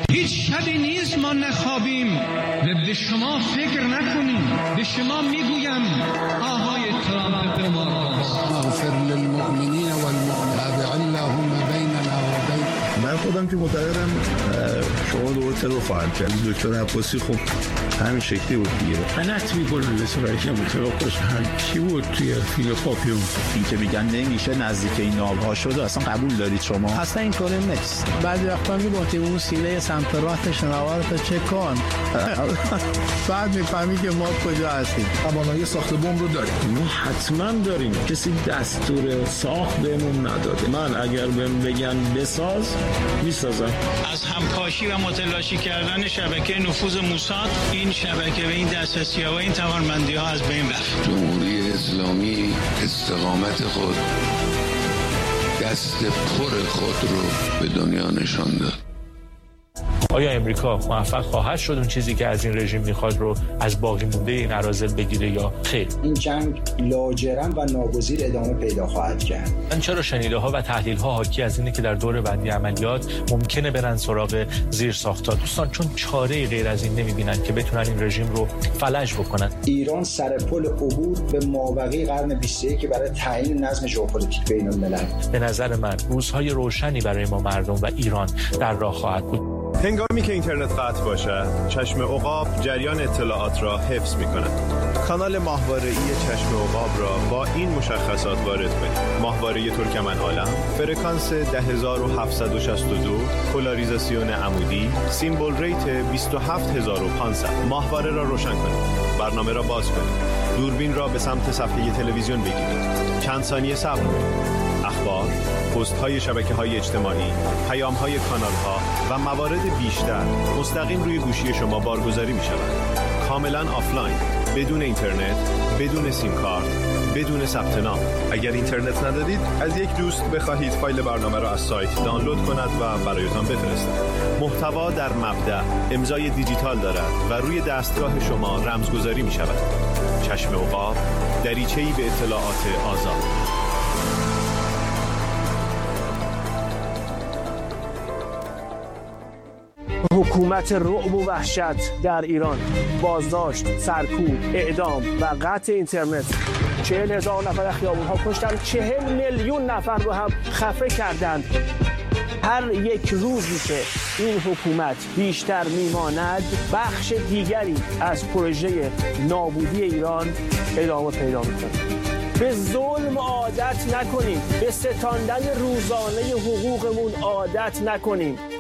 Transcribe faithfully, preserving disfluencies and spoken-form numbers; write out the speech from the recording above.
هیچ شبی نیست ما نخوابیم و به شما فکر نکنیم. به شما میگویم آقای ترامپ به ما اغفر للمؤمنین والمؤمنات اللهم بیننا و بین. من خودم که معتقدم شما دوباره ترور خواهد کرد. دکتر عباسی خب همین شکلی بود دیگه. غلط می‌کنه لسرایش هم توقعش هم چی بود توی فیل پاپیون. این که میگن نمیشه نزدیک این نابها شده اصلا قبول دارید شما؟ اصلا این کار نیست. بعضی وقتا میگفتیم اون سینه سمت راست شنوار رو چک کن. بعد میفهمی که ما کجا هستیم. توانایی ساخت بمب رو داریم. ما حتما داریم. کسی دستور ساخت بهمون نداده. من اگر بهم بگن بساز میسازم. از همکاشی و متلاشی کردن شبکه نفوذ موساد این شبکه و این دسترسی‌ها و این توانمندی‌ها از بین رفت. جمهوری اسلامی استقامت خود، دست پر خود رو به دنیا نشان داد. آیا امریکا موفق خواهد شد اون چیزی که از این رژیم میخواد رو از باقی مونده این اراذل بگیره یا خیر؟ این جنگ لاجرم و ناگزیر ادامه پیدا خواهد کرد. من چرا شنیده ها و تحلیل ها حاکی از اینه که در دور بعدی عملیات ممکنه برن سراغ زیر ساخت‌ها دوستان، چون چاره غیر از این نمیبینن که بتونن این رژیم رو فلج بکنن. ایران سر پل عبور به مابقی قرن بیست و یک برای تعیین نظم ژئوپلیتیک بین الملل. به نظر من روزهای روشنی برای ما مردم و ایران در راه خواهد بود. هنگامی که اینترنت قطع باشد، چشم عقاب جریان اطلاعات را حفظ می‌کند. کانال ماهواره‌ای چشم عقاب را با این مشخصات وارد کنید: ماهواره ترکمن عالم، فرکانس ده هزار و هفتصد و شصت و دو، پولاریزاسیون عمودی، سیمبل ریت بیست و هفت هزار و پانصد. ماهواره را روشن کنید. برنامه را باز کنید. دوربین را به سمت صفحه تلویزیون بگیرید. چند ثانیه صبر کنید. اخبار، پست‌های شبکه‌های اجتماعی، پیام‌های کانال‌ها و موارد بیشتر مستقیم روی گوشی شما بارگذاری می‌شود. کاملاً آفلاین، بدون اینترنت، بدون سیم کارت، بدون ثبت نام. اگر اینترنت ندارید، از یک دوست بخواهید فایل برنامه را از سایت دانلود کند و برایتان بفرستد. محتوا در مبدأ امضای دیجیتال دارد و روی دستگاه شما رمزگذاری می‌شود. چشم عقاب، دریچه‌ای به اطلاعات آزاد. حکومت رعب و وحشت در ایران، بازداشت، سرکوب، اعدام و قطع اینترنت. چهل هزار نفر خیابون‌ها کشتن، چهل میلیون نفر رو هم خفه کردند. هر یک روزی که این حکومت بیشتر میماند، بخش دیگری از پروژه نابودی ایران ادامه پیدا میکنه. به ظلم عادت نکنیم، به ستاندن روزانه حقوقمون عادت نکنیم.